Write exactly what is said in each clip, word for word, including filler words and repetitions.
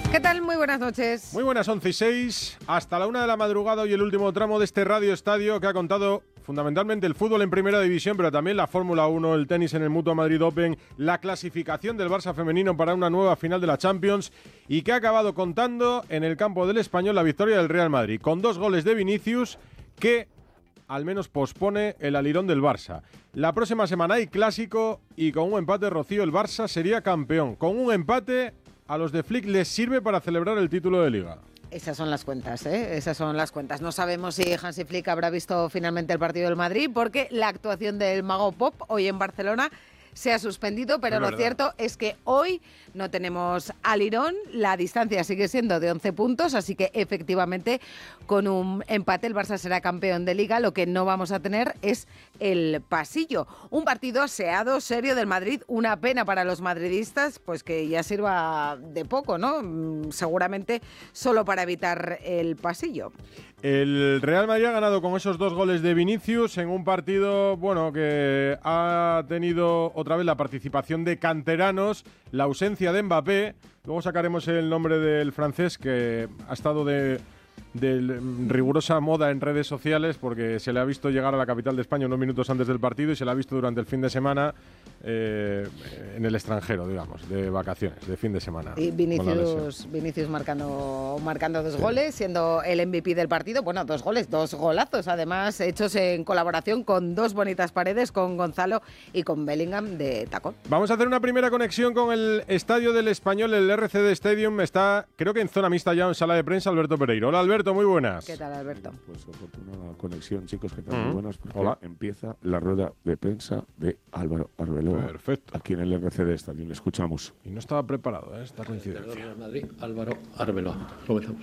¿Qué tal? Muy buenas noches. Muy buenas, once y seis. Hasta la una de la madrugada y el último tramo de este Radio Estadio que ha contado fundamentalmente el fútbol en primera división, pero también la Fórmula uno, el tenis en el Mutua Madrid Open, la clasificación del Barça femenino para una nueva final de la Champions y que ha acabado contando en el campo del Español la victoria del Real Madrid, con dos goles de Vinicius que al menos pospone el alirón del Barça. La próxima semana hay clásico y con un empate, Rocío, el Barça sería campeón. Con un empate a los de Flick les sirve para celebrar el título de Liga. Esas son las cuentas, ¿eh? Esas son las cuentas. No sabemos si Hansi Flick habrá visto finalmente el partido del Madrid, porque la actuación del Mago Pop hoy en Barcelona se ha suspendido, pero lo cierto es que hoy no tenemos alirón, la distancia sigue siendo de once puntos, así que efectivamente con un empate el Barça será campeón de Liga. Lo que no vamos a tener es el pasillo. Un partido aseado, serio del Madrid, una pena para los madridistas, pues que ya sirva de poco, ¿no? Seguramente solo para evitar el pasillo. El Real Madrid ha ganado con esos dos goles de Vinicius en un partido, bueno, que ha tenido otra vez la participación de canteranos, la ausencia de Mbappé. Luego sacaremos el nombre del francés, que ha estado de, de rigurosa moda en redes sociales porque se le ha visto llegar a la capital de España unos minutos antes del partido y se le ha visto durante el fin de semana eh, en el extranjero, digamos, de vacaciones, de fin de semana. Y Vinicius, Vinicius marcando, marcando dos sí. goles, siendo el M V P del partido. Bueno, dos goles, dos golazos, además, hechos en colaboración con dos bonitas paredes, con Gonzalo y con Bellingham de tacón. Vamos a hacer una primera conexión con el estadio del Español, el R C D Stadium. Está, creo que en zona mixta ya en sala de prensa, Alberto Pereiro. Hola, Alberto, muy buenas. ¿Qué tal, Alberto? Pues oportuna conexión, chicos, ¿qué tal? Mm. Muy buenas, porque Hola. Empieza la rueda de prensa de Álvaro Arbeloa. Perfecto. Aquí en el R C D Stadium, le escuchamos. Y no estaba preparado, ¿eh? Esta coincidencia. Real Madrid, Álvaro Arbeloa. Comenzamos.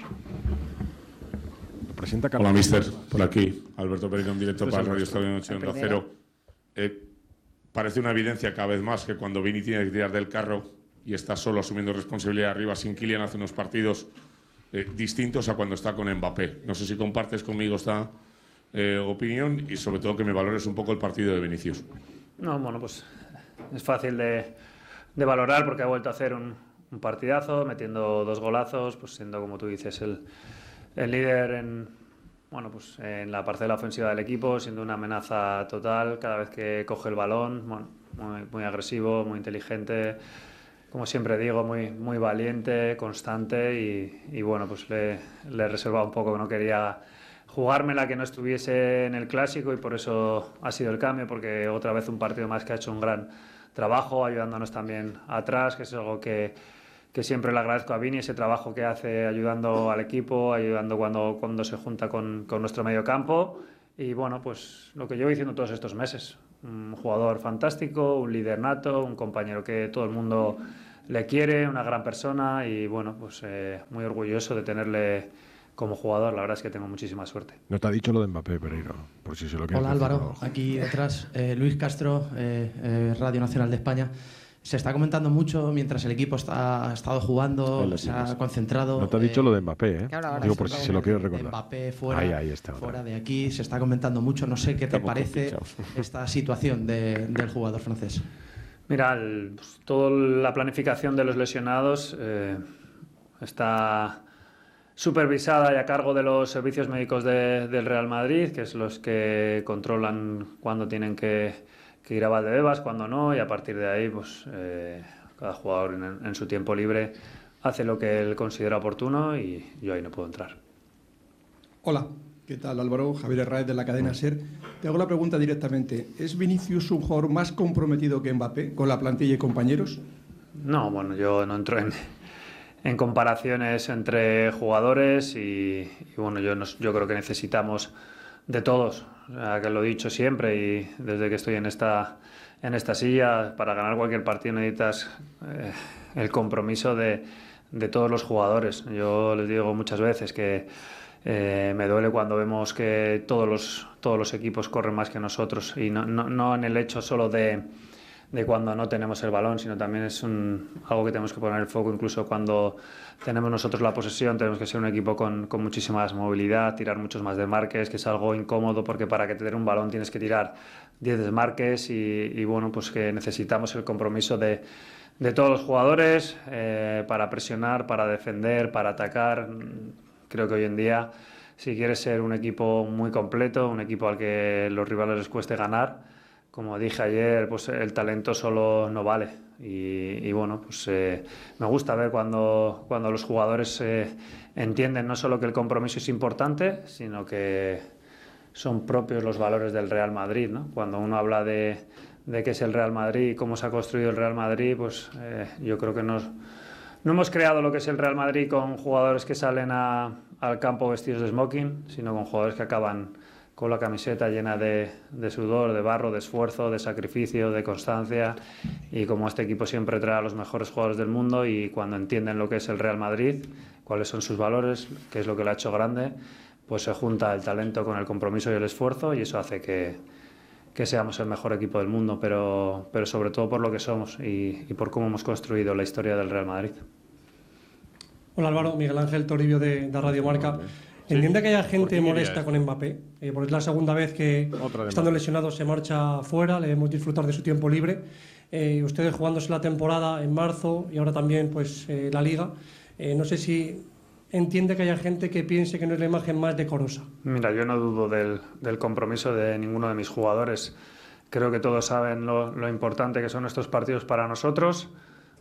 Presenta Hola, mister. Por aquí, Alberto Pereiro en directo Este para el es Radio nuestro. Estadio Noche Onda Cero. Eh, parece una evidencia cada vez más que cuando Vini tiene que tirar del carro y está solo asumiendo responsabilidad arriba sin Kylian hace unos partidos eh, distintos a cuando está con Mbappé. No sé si compartes conmigo esta eh, opinión y sobre todo que me valores un poco el partido de Vinicius. No, bueno, pues es fácil de, de valorar porque ha vuelto a hacer un, un partidazo, metiendo dos golazos, pues siendo, como tú dices, el, el líder en, bueno, pues en la parcela ofensiva del equipo, siendo una amenaza total cada vez que coge el balón, bueno, muy, muy agresivo, muy inteligente, como siempre digo, muy, muy valiente, constante y, y bueno, pues le, le he reservado un poco que no quería jugármela que no estuviese en el clásico y por eso ha sido el cambio, porque otra vez un partido más que ha hecho un gran trabajo, ayudándonos también atrás, que es algo que, que siempre le agradezco a Vini, ese trabajo que hace ayudando al equipo, ayudando cuando, cuando se junta con, con nuestro mediocampo y bueno, pues lo que llevo diciendo todos estos meses, un jugador fantástico, un líder nato, un compañero que todo el mundo le quiere, una gran persona y bueno, pues eh, muy orgulloso de tenerle como jugador. La verdad es que tengo muchísima suerte. No te ha dicho lo de Mbappé, Pereiro, por si se lo quieres Hola decir. Álvaro, aquí detrás eh, Luis Castro, eh, eh, Radio Nacional de España. Se está comentando mucho mientras el equipo está, ha estado jugando, se ha concentrado. No te ha dicho eh, lo de Mbappé, ¿eh? Ahora, Digo por si se lo quieres recordar. Mbappé fuera, ahí, ahí está, fuera de aquí, se está comentando mucho. No sé qué te parece esta situación de, del jugador francés. Mira, el, pues, toda la planificación de los lesionados eh, está supervisada y a cargo de los servicios médicos de, del Real Madrid, que es los que controlan cuándo tienen que, que ir a Valdebebas, cuándo no, y a partir de ahí, pues eh, cada jugador en, en su tiempo libre hace lo que él considera oportuno y yo ahí no puedo entrar. Hola, ¿qué tal, Álvaro? Javier Herráez de la cadena SER. Te hago la pregunta directamente. ¿Es Vinicius un jugador más comprometido que Mbappé con la plantilla y compañeros? No, bueno, yo no entro en... en comparaciones entre jugadores y, y bueno, yo, nos, yo creo que necesitamos de todos, o sea, que lo he dicho siempre y desde que estoy en esta, en esta silla, para ganar cualquier partido necesitas eh, el compromiso de, de todos los jugadores. Yo les digo muchas veces que eh, me duele cuando vemos que todos los, todos los equipos corren más que nosotros y no, no, no en el hecho solo de de cuando no tenemos el balón, sino también es un, algo que tenemos que poner el foco, incluso cuando tenemos nosotros la posesión, tenemos que ser un equipo con, con muchísima más movilidad, tirar muchos más desmarques, que es algo incómodo porque para que te den un balón tienes que tirar diez desmarques y, y bueno, pues que necesitamos el compromiso de, de todos los jugadores, eh, para presionar, para defender, para atacar. Creo que hoy en día, si quieres ser un equipo muy completo, un equipo al que los rivales les cueste ganar, como dije ayer, pues el talento solo no vale. Y, y bueno, pues eh, me gusta ver cuando, cuando los jugadores eh, entienden no solo que el compromiso es importante, sino que son propios los valores del Real Madrid, ¿no? Cuando uno habla de, de qué es el Real Madrid y cómo se ha construido el Real Madrid, pues eh, yo creo que nos, no hemos creado lo que es el Real Madrid con jugadores que salen a, al campo vestidos de smoking, sino con jugadores que acaban con la camiseta llena de, de sudor, de barro, de esfuerzo, de sacrificio, de constancia, y como este equipo siempre trae a los mejores jugadores del mundo, y cuando entienden lo que es el Real Madrid, cuáles son sus valores, qué es lo que lo ha hecho grande, pues se junta el talento con el compromiso y el esfuerzo, y eso hace que, que seamos el mejor equipo del mundo, pero, pero sobre todo por lo que somos y, y por cómo hemos construido la historia del Real Madrid. Hola Álvaro, Miguel Ángel Toribio de, de Radio Marca. Entiende que haya gente molesta con Mbappé, eh, porque es la segunda vez que, estando lesionado, se marcha fuera, le vemos disfrutar de su tiempo libre. Eh, ustedes jugándose la temporada en marzo y ahora también pues eh, la Liga. Eh, no sé si entiende que haya gente que piense que no es la imagen más decorosa. Mira, yo no dudo del, del compromiso de ninguno de mis jugadores. Creo que todos saben lo, lo importante que son estos partidos para nosotros.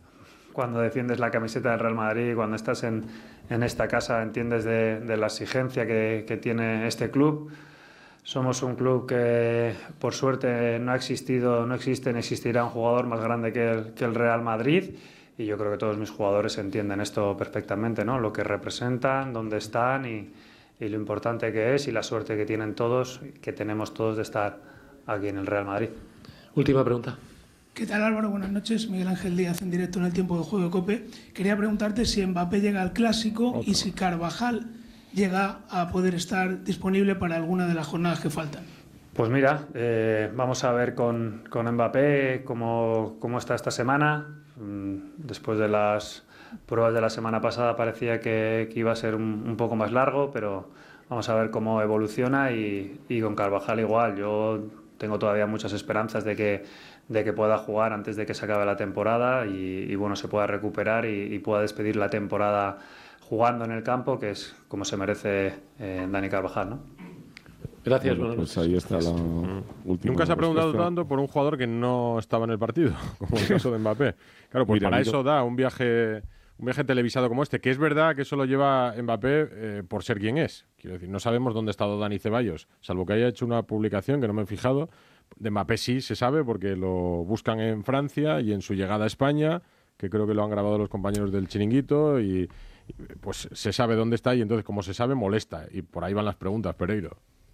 Cuando defiendes la camiseta del Real Madrid, cuando estás en, en esta casa, entiendes de, de la exigencia que, que tiene este club. Somos un club que, por suerte, no ha existido, no existe ni existirá un jugador más grande que el, que el Real Madrid, y yo creo que todos mis jugadores entienden esto perfectamente, ¿no? Lo que representan, dónde están y, y lo importante que es, y la suerte que tienen todos, que tenemos todos de estar aquí en el Real Madrid. Última pregunta. ¿Qué tal, Álvaro? Buenas noches. Miguel Ángel Díaz, en directo en el Tiempo de Juego de COPE. Quería preguntarte si Mbappé llega al Clásico Otro. y si Carvajal llega a poder estar disponible para alguna de las jornadas que faltan. Pues mira, eh, vamos a ver con, con Mbappé cómo, cómo está esta semana. Después de las pruebas de la semana pasada parecía que, que iba a ser un, un poco más largo, pero vamos a ver cómo evoluciona, y, y con Carvajal igual. Yo tengo todavía muchas esperanzas de que, de que pueda jugar antes de que se acabe la temporada y, y bueno, se pueda recuperar y, y pueda despedir la temporada jugando en el campo, que es como se merece eh, Dani Carvajal, ¿no? Gracias. Bueno, pues ahí está la última. Nunca se ha preguntado tanto por un jugador que no estaba en el partido, como el caso de Mbappé. Claro, pues Mira, para mira. eso da un viaje, un viaje televisado como este, que es verdad que eso lo lleva Mbappé eh, por ser quien es. Quiero decir, no sabemos dónde ha estado Dani Ceballos, salvo que haya hecho una publicación que no me he fijado. De Mbappé sí se sabe porque lo buscan en Francia y en su llegada a España, que creo que lo han grabado los compañeros del Chiringuito, y, y pues se sabe dónde está, y entonces como se sabe molesta, y por ahí van las preguntas, Pereiro.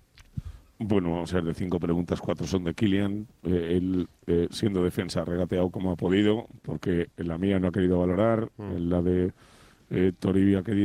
Bueno, vamos a ver, de cinco preguntas, cuatro son de Kylian. Eh, él, eh, siendo defensa, ha regateado como ha podido, porque la mía no ha querido valorar, mm. la de eh, Toribio ha querido